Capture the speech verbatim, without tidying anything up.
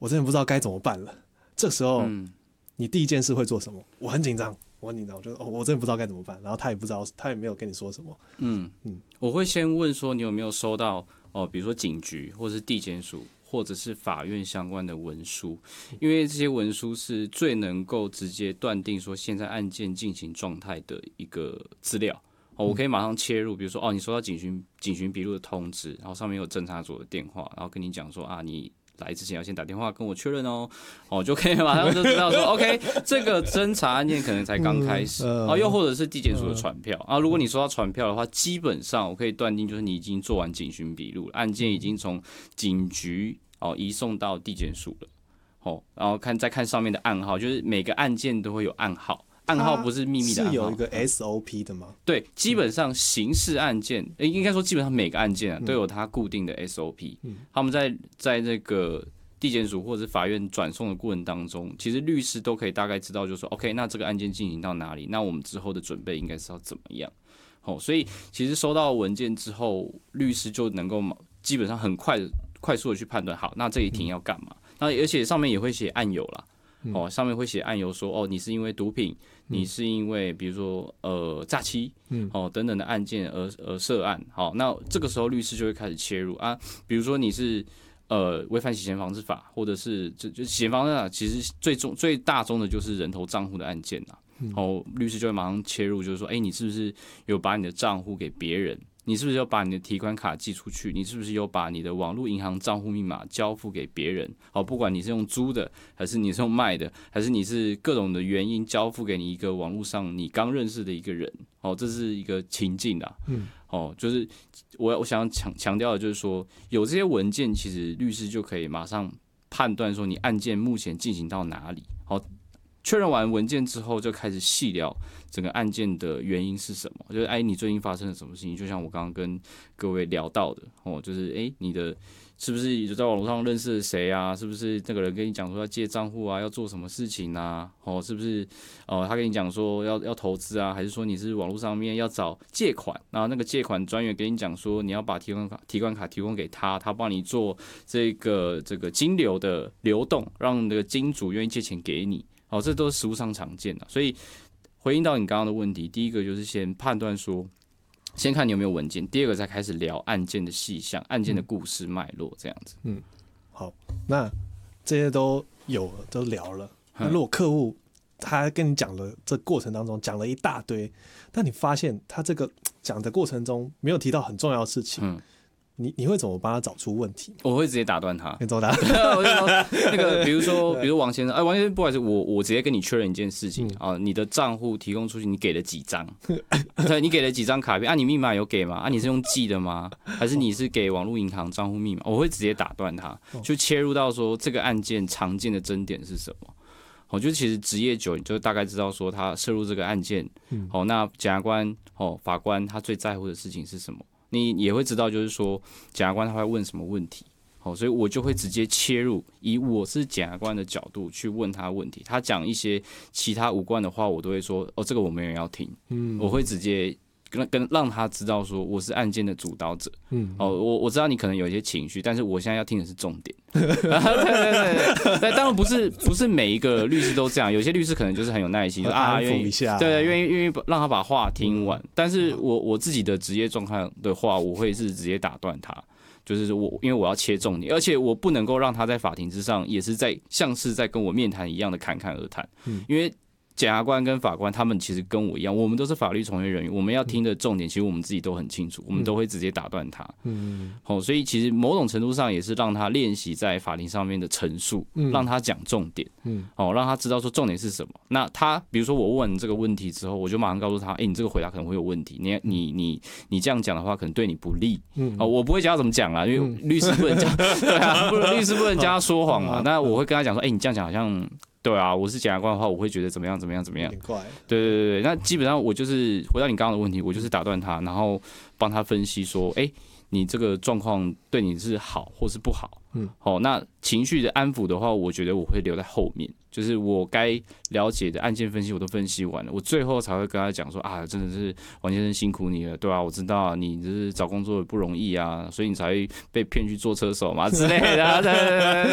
我真的不知道该怎么办了。这时候， 嗯， 你第一件事会做什么？我很紧张，我很紧张，我就哦，我真的不知道该怎么办。然后他也不知道，他也没有跟你说什么。 嗯嗯，我会先问说你有没有收到哦，比如说警局或是地检署或者是法院相关的文书，因为这些文书是最能够直接断定说现在案件进行状态的一个资料。哦，我可以马上切入，比如说哦，你收到警询警询笔录的通知，然后上面有侦查组的电话，然后跟你讲说啊，你来之前要先打电话跟我确认哦，哦就可以马上就知道说，OK， 这个侦查案件可能才刚开始，啊、嗯，又或者是地检署的传票啊，如果你收到传票的话，基本上我可以断定就是你已经做完警询笔录，案件已经从警局哦移送到地检署了，哦，然后看再看上面的暗号，就是每个案件都会有暗号。暗号不是秘密的暗号， 是有一个 S O P 的吗？ 对，基本上刑事案件，欸、应该说基本上每个案件啊都有它固定的 S O P。嗯、他们在在这个地检署或者是法院转送的过程当中，其实律师都可以大概知道，就是说 OK， 那这个案件进行到哪里，那我们之后的准备应该是要怎么样。哦，所以其实收到文件之后，律师就能够基本上很快快速的去判断，好，那这一庭要干嘛？那而且上面也会写案由啦。哦，上面会写案由说，哦，你是因为毒品，你是因为比如说呃诈欺，哦等等的案件而而涉案，好，那这个时候律师就会开始切入啊，比如说你是呃违反洗钱防治法，或者是就就洗钱防治法其实最重最大宗的就是人头账户的案件呐，哦，律师就会马上切入，就是说，哎，你是不是有把你的账户给别人？你是不是有把你的提款卡寄出去？你是不是有把你的网络银行账户密码交付给别人？哦，不管你是用租的，还是你是用卖的，还是你是各种的原因交付给你一个网络上你刚认识的一个人，哦，这是一个情境啦。嗯，哦，就是我我想强强调的就是说，有这些文件，其实律师就可以马上判断说你案件目前进行到哪里。好。确认完文件之后，就开始细聊整个案件的原因是什么。就是哎，你最近发生了什么事情？就像我刚刚跟各位聊到的哦，就是哎，你的是不是在网络上认识了谁啊？是不是这个人跟你讲说要借账户啊，要做什么事情啊？哦，是不是哦？他跟你讲说要要投资啊，还是说你是网络上面要找借款？然后那个借款专员跟你讲说你要把提款卡提款卡提供给他，他帮你做这个这个金流的流动，让那个金主愿意借钱给你。哦，这都是实务上常见的，所以回应到你刚刚的问题，第一个就是先判断说，先看你有没有文件；第二个才开始聊案件的细项、案件的故事脉络这样子。 嗯，好，那这些都有了，都聊了。那如果客户他跟你讲了这过程当中讲了一大堆，但你发现他这个讲的过程中没有提到很重要的事情。嗯，你你会怎么帮他找出问题？ 我会直接打断他。 你怎么打？ 我就说那个，比如说，比如王先生，哎，王先生，不好意思，我我直接跟你确认一件事情啊、嗯，你的账户提供出去，你给了几张？对，你给了几张卡片？啊，你密码有给吗？啊，你是用寄的吗？还是你是给网络银行账户密码？我会直接打断他，就切入到说这个案件常见的争点是什么。我觉得其实职业久，你就大概知道说他涉入这个案件，好、嗯，那检察官、哦法官他最在乎的事情是什么？你也会知道，就是说检察官他会问什么问题，好，所以我就会直接切入，以我是检察官的角度去问他问题。他讲一些其他无关的话，我都会说，哦，这个我没人要听，嗯，我会直接跟跟让他知道说我是案件的主导者，嗯，哦，我我知道你可能有一些情绪，但是我现在要听的是重点。对对对对，当然不是不是每一个律师都这样，有些律师可能就是很有耐心，就啊愿意对对愿意愿意让他把话听完。但是我我自己的职业状况的话，我会是直接打断他，就是我因为我要切重点，而且我不能够让他在法庭之上也是在像是在跟我面谈一样的侃侃而谈，因为检察官跟法官他们其实跟我一样，我们都是法律从业人员，我们要听的重点其实我们自己都很清楚，我们都会直接打断他。嗯，好、哦，所以其实某种程度上也是让他练习在法庭上面的陈述，嗯、让他讲重点，嗯，哦，让他知道说重点是什么。那他比如说我问这个问题之后，我就马上告诉他，哎、欸，你这个回答可能会有问题，你你你你这样讲的话可能对你不利。嗯，哦，我不会教他怎么讲啦，因为律师不能教，对啊，不律师不能教他说谎嘛。那我会跟他讲说，哎、欸，你这样讲好像。对啊，我是检察官的话，我会觉得怎么样怎么样怎么样。对对对对，那基本上我就是回到你刚刚的问题，我就是打断他，然后帮他分析说，哎，你这个状况对你是好或是不好。嗯，好、哦，那情绪的安抚的话，我觉得我会留在后面，就是我该了解的案件分析我都分析完了，我最后才会跟他讲说啊，真的是王先生辛苦你了，对啊，我知道你就是找工作不容易啊，所以你才会被骗去做车手嘛之类的、啊，对对对